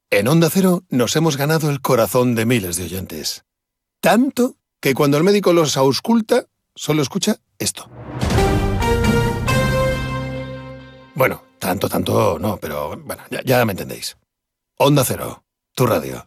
En Onda Cero nos hemos ganado el corazón de miles de oyentes. Tanto que cuando el médico los ausculta, solo escucha esto. Bueno, tanto no, pero bueno, ya me entendéis. Onda Cero, tu radio.